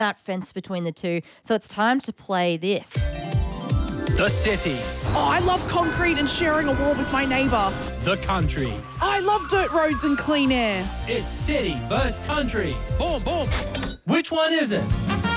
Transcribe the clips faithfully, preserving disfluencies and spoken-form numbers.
that fence between the two. So it's time to play this. The city. Oh, I love concrete and sharing a wall with my neighbour. The country. I love dirt roads and clean air. It's city versus country. Boom, boom. Which one is it?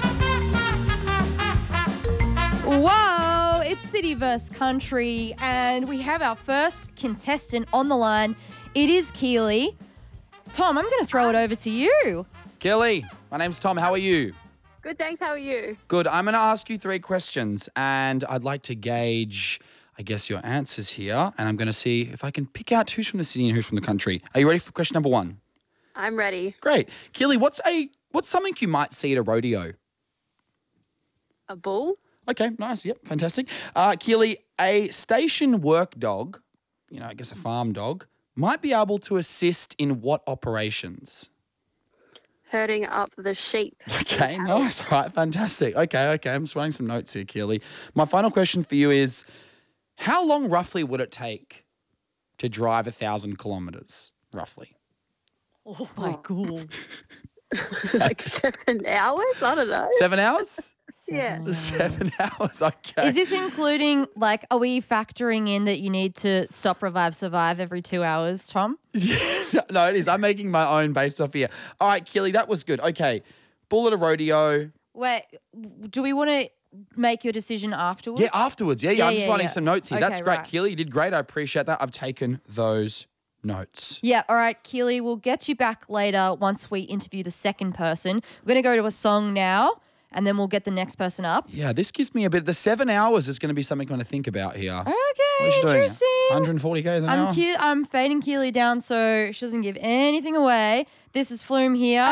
Whoa, it's city versus country, and we have our first contestant on the line. It is Keely. Tom, I'm going to throw it over to you. Kelly, my name's Tom. How are you? Good, thanks. How are you? Good. I'm going to ask you three questions, and I'd like to gauge, I guess, your answers here, and I'm going to see if I can pick out who's from the city and who's from the country. Are you ready for question number one? I'm ready. Great. Kelly, what's a what's something you might see at a rodeo? A bull? Okay, nice. Yep, fantastic. Uh, Keely, a station work dog, you know, I guess a farm dog, might be able to assist in what operations? Herding up the sheep. Okay, nice. Right, fantastic. Okay, okay. I'm just writing some notes here, Keely. My final question for you is, how long roughly would it take to drive a thousand kilometres, roughly? Oh, my God. Like seven hours? I don't know. Seven hours? Yeah. Seven hours, okay. Is this including, like, are we factoring in that you need to stop, revive, survive every two hours, Tom? No, it is. I'm making my own based off here. All right, Keely, that was good. Okay, bull at a rodeo. Wait, do we want to make your decision afterwards? Yeah, afterwards. Yeah, yeah. Yeah, I'm just yeah, writing yeah. some notes here. That's Okay, great, right. Keely. You did great. I appreciate that. I've taken those notes. Yeah, all right, Keely, we'll get you back later once we interview the second person. We're going to go to a song now, and then we'll get the next person up. Yeah, this gives me a bit. The seven hours is going to be something I'm going to think about here. Okay, What are you doing? interesting. one hundred forty kays an hour? I'm, Ke- I'm fading Keely down so she doesn't give anything away. This is Flume here.